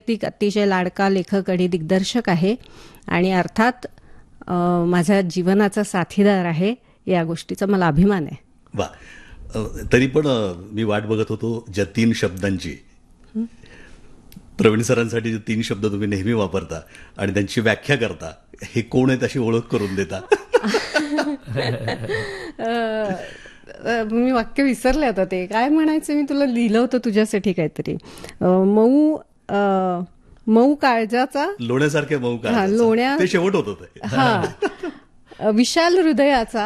ती अतिशय लाडका लेखक आणि दिग्दर्शक आहे आणि अर्थात माझ्या जीवनाचा साथीदार आहे. या गोष्टीचा मला अभिमान आहे. वा. तरी पण मी वाट बघत होतो ज्या 3 शब्दांची, प्रवीण सरांसाठी जे 3 शब्द तुम्ही नेहमी वापरता आणि त्यांची व्याख्या करता, हे कोण आहेत अशी ओळख करून देता. मी वाक्य विसरले होतं. ते काय म्हणायचं, मी तुला लिहिलं होतं तुझ्यासाठी काहीतरी. मऊ मऊ काळजाचा, लोण्यासारख्या मऊ काळजाचा, लोण्या, ते शेवट होत होतं. हा, विशाल हृदयाचा,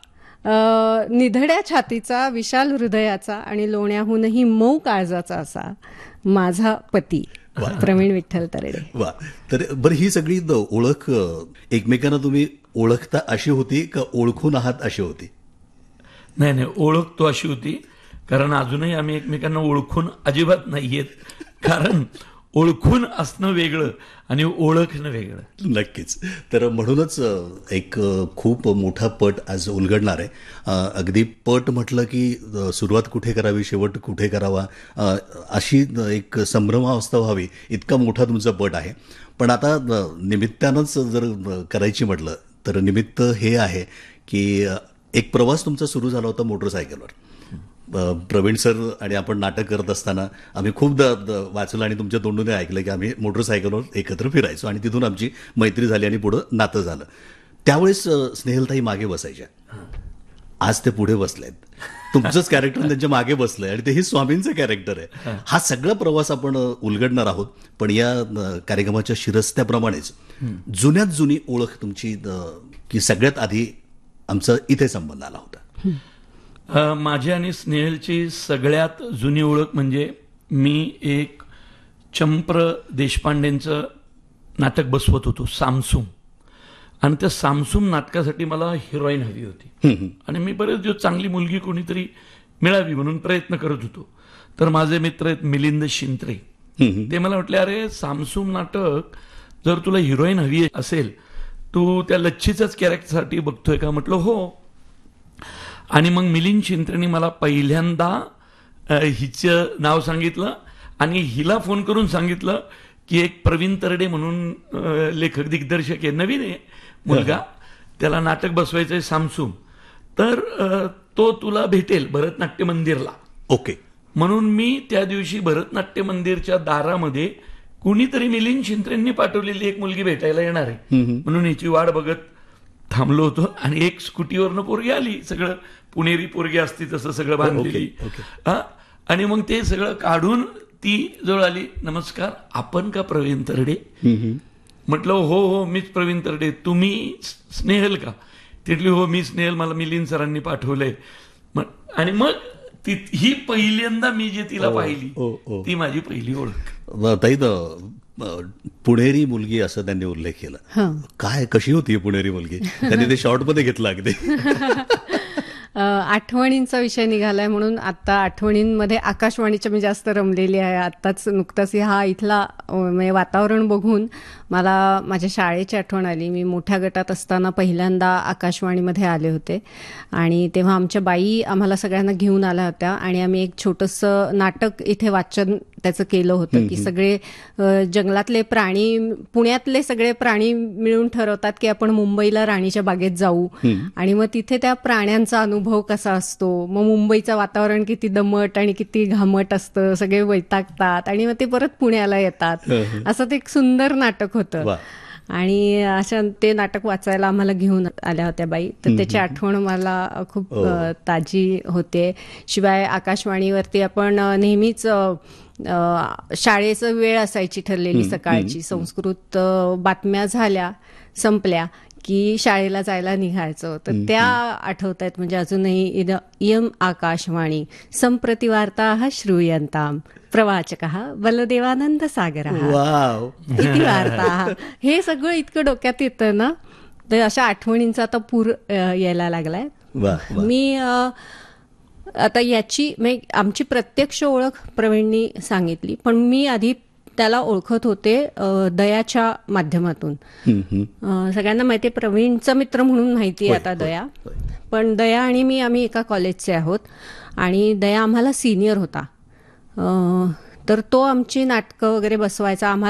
निधड्या छातीचा, विशाल हृदयाचा आणि लोण्याहूनही मऊ काळजाचा असा माझा पती प्रवीण विठ्ठल तरडे. वा. तर बरं, ही सगळी ओळख एकमेकांना तुम्ही ओळखता अशी होती का ओळखून आहात अशी होती? नाही, ओळखतो अशी होती. कारण अजूनही आम्ही एकमेकांना ओळखून अजिबात नाहीयेत. कारण ओळखून असणं वेगळं आणि ओळखणं वेगळं. नक्कीच. तर म्हणूनच एक खूप मोठा पट आज उलगडणार आहे. अगदी पट म्हटलं की सुरुवात कुठे करावी, शेवट कुठे करावा, अशी एक संभ्रमावस्था व्हावी, इतका मोठा तुमचा पट आहे. पण आता निमित्तानंच जर करायची म्हटलं तर निमित्त हे आहे की एक प्रवास तुमचा सुरू झाला होता मोटरसायकलवर. प्रवीण सर आणि आपण नाटक करत असताना आम्ही खूपदा वाचलं आणि तुमच्या तोंडून ऐकलं की आम्ही मोटरसायकलवर एकत्र फिरायचो आणि तिथून आमची मैत्री झाली आणि पुढं नातं झालं. त्यावेळेस स्नेहलताई मागे बसायच्या. आज ते पुढे बसलेत, तुमचंच कॅरेक्टर त्यांच्या मागे बसलंय आणि तेही स्वामींचं कॅरेक्टर आहे. हा सगळा प्रवास आपण उलगडणार आहोत. पण या कार्यक्रमाच्या शिरस्त्याप्रमाणेच जुन्यात जुनी ओळख तुमची, की सगळ्यात आधी आमचा इथे संबंध आला होता. माझी आणि स्नेहलची सगळ्यात जुनी ओळख म्हणजे मी एक चंप्र देशपांडेंचं नाटक बसवत होतो, सामसूम. आणि त्या सामसूम नाटकासाठी मला हिरोईन हवी होती आणि मी बरेच दिवस चांगली मुलगी कोणीतरी मिळावी म्हणून प्रयत्न करत होतो. तर माझे मित्र आहेत मिलिंद शिंत्रे, ते मला म्हटले, अरे सामसूम नाटक जर तुला हिरोईन हवी असेल, तू त्या लच्छीच्याच कॅरेक्टरसाठी बघतोय का? म्हटलं हो. आणि मग मिलिंद शिंत्रेंनी मला पहिल्यांदा हिचं नाव सांगितलं आणि हिला फोन करून सांगितलं की एक प्रवीण तरडे म्हणून लेखक दिग्दर्शक आहे, नवीन आहे मुलगा, त्याला नाटक बसवायचं आहे सामसूम, तर तो तुला भेटेल भरतनाट्य मंदिरला. ओके. म्हणून मी त्या दिवशी भरतनाट्य मंदिरच्या दारामध्ये कुणीतरी मिलिंद शिंत्रेंनी पाठवलेली एक मुलगी भेटायला येणार आहे म्हणून हिची वाट बघत थांबलो होतो. आणि एक स्कूटीवरनं पोरगी आली, सगळं पुणेरी पोरगी असती तसं सगळं बांधलेली. आणि मग ते सगळं काढून ती जवळ आली, नमस्कार, आपण का प्रवीण तरडे? म्हटलं हो हो, मीच प्रवीण तरडे. तुम्ही स्नेहल का? तिथली हो, मी स्नेहल, मला मिलिंद सरांनी पाठवलंय. आणि मग ही पहिल्यांदा मी जे तिला पाहिली ती माझी पहिली ओळख. ताई, पुणेरी मुलगी असं त्यांनी उल्लेख केला. काय, कशी होती पुणेरी मुलगी? त्यांनी ते शॉर्टमध्ये घेतलं अगदी. आठवणींचा विषय निघालाय म्हणून आता आठवणींमध्ये आकाशवाणीच्या मी जास्त रमलेली आहे. आत्ताच नुकताच हा इथला म्हणजे वातावरण बघून मला माझ्या शाळेची आठवण आली. मी मोठ्या गटात असताना पहिल्यांदा आकाशवाणीमध्ये आले होते आणि तेव्हा आमच्या बाई आम्हाला सगळ्यांना घेऊन आल्या होत्या आणि आम्ही एक छोटंसं नाटक इथे वाचन त्याचं केलं होतं की सगळे जंगलातले प्राणी, पुण्यातले सगळे प्राणी मिळून ठरवतात की आपण मुंबईला राणीच्या बागेत जाऊ आणि मग तिथे त्या प्राण्यांचा अनुभव कसा असतो, मग मुंबईचं वातावरण किती दमट आणि किती घामट असतं, सगळे वैतागतात आणि मग ते परत पुण्याला येतात, असं ते एक सुंदर नाटक होतं. आणि अशा ते नाटक वाचायला आम्हाला घेऊन आल्या होत्या बाई, तर त्याची आठवण मला खूप ताजी होते. शिवाय आकाशवाणीवरती आपण नेहमीच शाळेचं वेळ असायची ठरलेली सकाळची, संस्कृत बातम्या झाल्या संपल्या की शाळेला जायला निघायचं. तर त्या आठवत आहेत म्हणजे अजूनही. इयम् आकाशवाणी सम्प्रति वार्ताः श्रूयन्ताम् प्रवाचकः बलदेवानंद सागरः इति वार्ताः. हे सगळं इतकं डोक्यात येतं ना, तर अशा आठवणींचा आता पूर यायला लागलाय. मी आता याची आमची प्रत्यक्ष ओळख प्रवीणनी सांगितली, पण मी आधी त्याला ओळखत होते दयाच्या माध्यमातून. सगळ्यांना माहिती आहे, प्रवीणचा मित्र म्हणून माहिती आहे आता दया, पण दया आणि मी आम्ही एका कॉलेजचे आहोत आणि दया आम्हाला सिनियर होता. तर तो आमची नाटकं वगैरे बसवायचा. आम्हाला